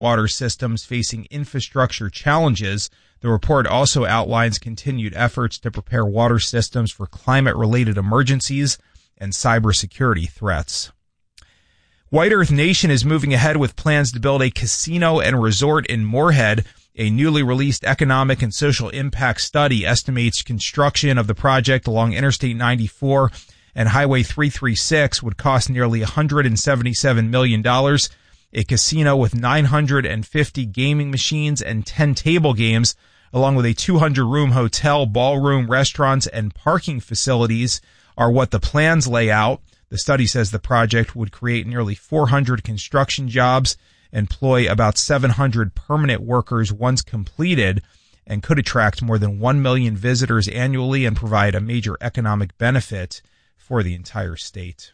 water systems facing infrastructure challenges. The report also outlines continued efforts to prepare water systems for climate-related emergencies and cybersecurity threats. White Earth Nation is moving ahead with plans to build a casino and resort in Moorhead. A newly released economic and social impact study estimates construction of the project along Interstate 94 and Highway 336 would cost nearly $177 million. A casino with 950 gaming machines and 10 table games, along with a 200-room hotel, ballroom, restaurants, and parking facilities are what the plans lay out. The study says the project would create nearly 400 construction jobs, employ about 700 permanent workers once completed, and could attract more than 1 million visitors annually and provide a major economic benefit for the entire state.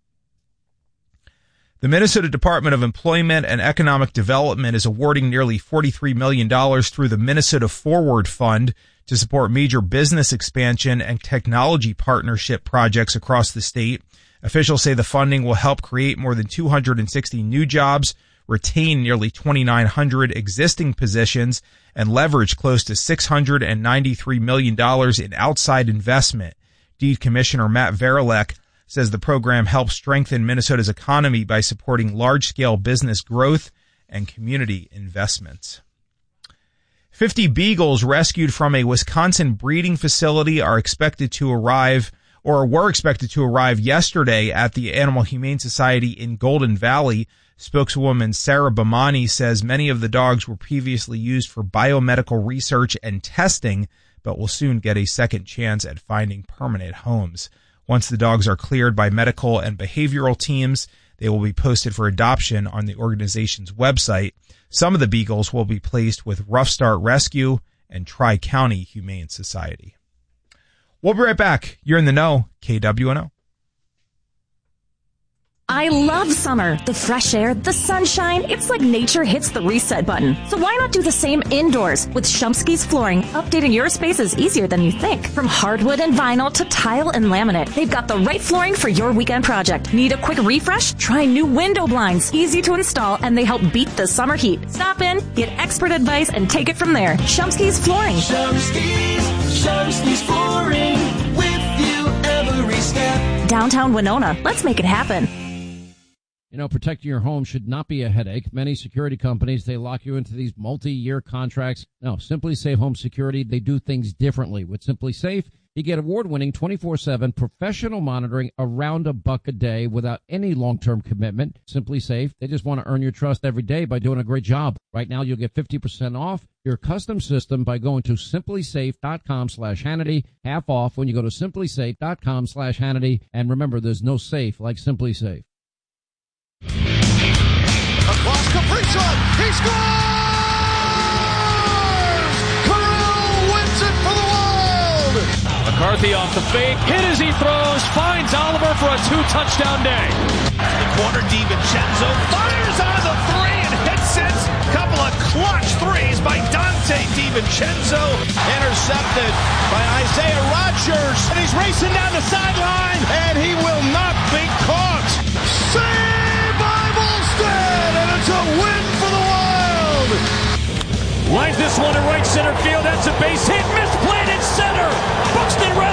The Minnesota Department of Employment and Economic Development is awarding nearly $43 million through the Minnesota Forward Fund to support major business expansion and technology partnership projects across the state. Officials say the funding will help create more than 260 new jobs, retain nearly 2,900 existing positions, and leverage close to $693 million in outside investment. DEED Commissioner Matt Verilek says the program helps strengthen Minnesota's economy by supporting large-scale business growth and community investments. 50 beagles rescued from a Wisconsin breeding facility were expected to arrive yesterday at the Animal Humane Society in Golden Valley. Spokeswoman Sarah Bamani says many of the dogs were previously used for biomedical research and testing, but will soon get a second chance at finding permanent homes. Once the dogs are cleared by medical and behavioral teams, they will be posted for adoption on the organization's website. Some of the beagles will be placed with Rough Start Rescue and Tri-County Humane Society. We'll be right back. You're in the know, KWNO. I love summer. The fresh air, the sunshine. It's like nature hits the reset button. So why not do the same indoors? With Shumsky's Flooring, updating your space is easier than you think. From hardwood and vinyl to tile and laminate, they've got the right flooring for your weekend project. Need a quick refresh? Try new window blinds. Easy to install, and they help beat the summer heat. Stop in, get expert advice, and take it from there. Shumsky's Flooring. Shumsky's Flooring. With you every step. Downtown Winona. Let's make it happen. You know, protecting your home should not be a headache. Many security companies, they lock you into these multi-year contracts. No, Simply Safe Home Security, they do things differently. With Simply Safe, you get award-winning 24/7 professional monitoring around $1 a day without any long-term commitment. Simply Safe, they just want to earn your trust every day by doing a great job. Right now, you'll get 50% off your custom system by going to simplysafe.com/Hannity. Half off when you go to simplysafe.com/Hannity. And remember, there's no safe like Simply Safe. Across Kaprizov, he scores! Kirill wins it for the Wild! McCarthy off the fake, hit as he throws, finds Oliver for a 2-touchdown day. The corner, DiVincenzo fires on the three and hits it. Couple of clutch threes by Dante DiVincenzo. Intercepted by Isaiah Rodgers. And he's racing down the sideline, and he will not be caught. Save by Volstead, and it's a win for the Wild. Lines this one to right center field. That's a base hit. Misplayed in center. Buxton right